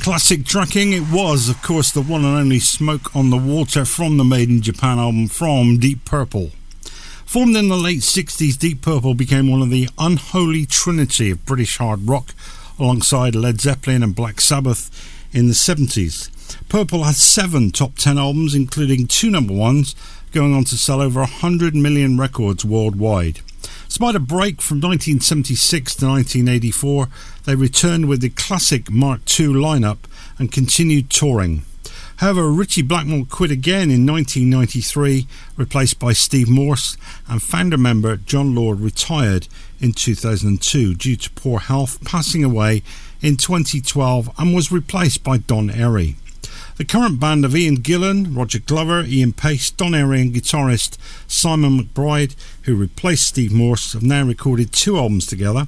Classic tracking, it was, of course, the one and only Smoke on the Water from the Made in Japan album from Deep Purple. Formed in the late 60s, Deep Purple became one of the unholy trinity of British hard rock, alongside Led Zeppelin and Black Sabbath in the 70s. Purple had 7 top 10 albums, including 2 number ones, going on to sell over 100 million records worldwide. Despite a break from 1976 to 1984, they returned with the classic Mark II lineup and continued touring. However, Ritchie Blackmore quit again in 1993, replaced by Steve Morse, and founder member John Lord retired in 2002 due to poor health, passing away in 2012 and was replaced by Don Airey. The current band of Ian Gillan, Roger Glover, Ian Pace, Don Airey and guitarist Simon McBride, who replaced Steve Morse, have now recorded 2 albums together,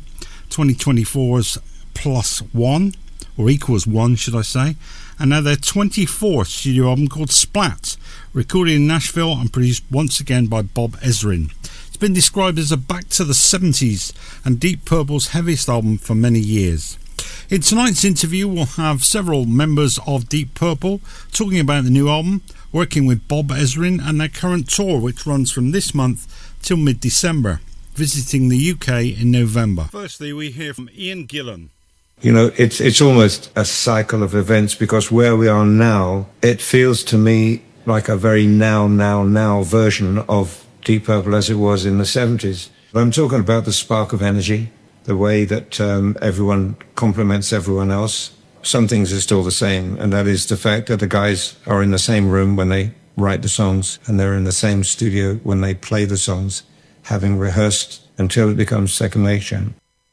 2024's Plus One, or Equals One should I say, and now their 24th studio album called Splat, recorded in Nashville and produced once again by Bob Ezrin. It's been described as a back to the 70s and Deep Purple's heaviest album for many years. In tonight's interview, we'll have several members of Deep Purple talking about the new album, working with Bob Ezrin and their current tour, which runs from this month till mid-December, visiting the UK in November. Firstly, we hear from Ian Gillan. You know, it's almost a cycle of events, because where we are now, it feels to me like a very now version of Deep Purple as it was in the 70s. I'm talking about the spark of energy, the way that everyone complements everyone else. Some things are still the same, and that is the fact that the guys are in the same room when they write the songs, and they're in the same studio when they play the songs, having rehearsed until it becomes second nature.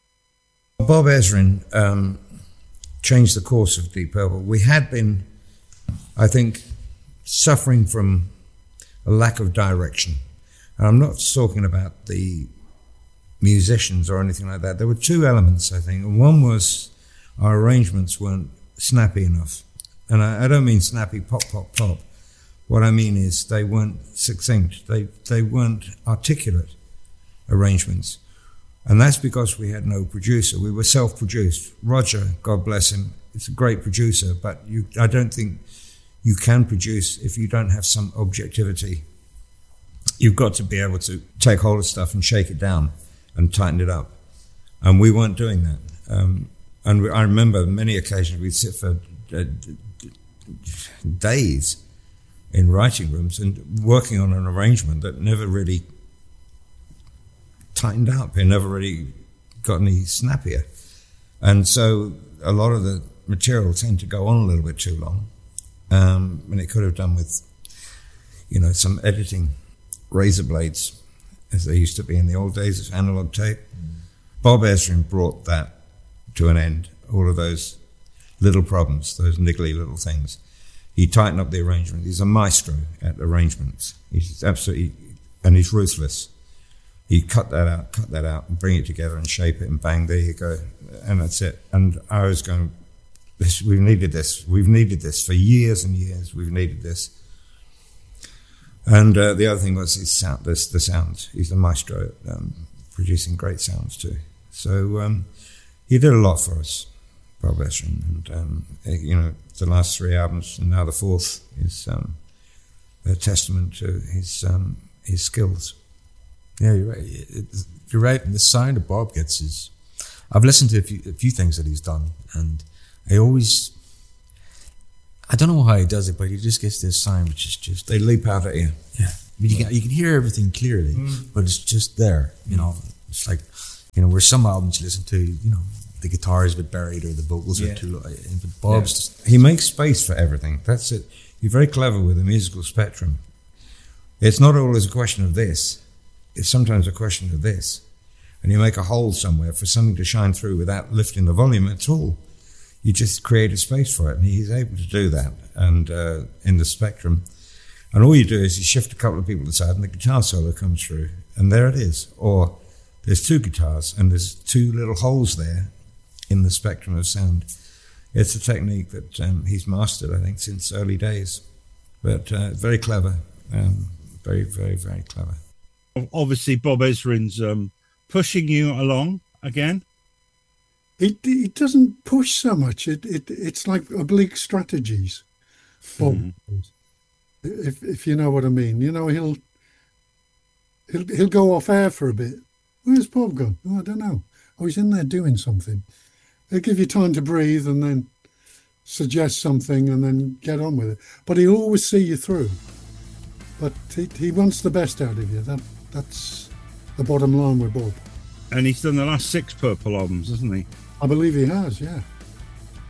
Bob Ezrin changed the course of Deep Purple. We had been, I think, suffering from a lack of direction. And I'm not talking about the musicians or anything like that. There were 2 elements, I think. And one was our arrangements weren't snappy enough. And I don't mean snappy pop, pop, pop. What I mean is they weren't succinct. They weren't articulate arrangements. And that's because we had no producer. We were self-produced. Roger, God bless him, is a great producer, but I don't think you can produce if you don't have some objectivity. You've got to be able to take hold of stuff and shake it down and tighten it up. And we weren't doing that. I remember many occasions we'd sit for days in writing rooms and working on an arrangement that never really tightened up. It never really got any snappier. And so a lot of the material tend to go on a little bit too long. And it could have done with, some editing razor blades, as they used to be in the old days of analog tape. Bob Ezrin brought that to an end, all of those little problems, those niggly little things. He tightened up the arrangement. He's a maestro at arrangements. He's absolutely, and he's ruthless. He cut that out, and bring it together and shape it, and bang, there you go. And that's it. And I was going, we've needed this. We've needed this for years and years. We've needed this. And the other thing was his sound, the sounds. He's the maestro at producing great sounds too. So he did a lot for us, Bob Ezrin. And, the last 3 albums, and now the 4th, is a testament to his skills. Yeah, you're right. You're right. And the sound that Bob gets is... I've listened to a few things that he's done, and I don't know how he does it, but he just gets this sound which is just... They leap out at you. Yeah. I mean, you can hear everything clearly, but it's just there, It's like, where some albums you listen to, the guitar is a bit buried or the vocals are too low. But Bob's just... He makes space for everything. That's it. He's very clever with the musical spectrum. It's not always a question of this. It's sometimes a question of this. And you make a hole somewhere for something to shine through without lifting the volume at all. You just create a space for it, and he's able to do that. And in the spectrum, and all you do is you shift a couple of people aside, and the guitar solo comes through, and there it is. Or there's 2 guitars, and there's 2 little holes there in the spectrum of sound. It's a technique that he's mastered, I think, since early days. But very clever, very, very, very clever. Obviously, Bob Ezrin's pushing you along again. He doesn't push so much. It's like oblique strategies. Bob, if you know what I mean. You know, he'll go off air for a bit. Where's Bob gone? Oh, I don't know. Oh, he's in there doing something. He'll give you time to breathe and then suggest something and then get on with it. But he'll always see you through. But he wants the best out of you. That's the bottom line with Bob. And he's done the last 6 Purple albums, hasn't he? I believe he has, yeah.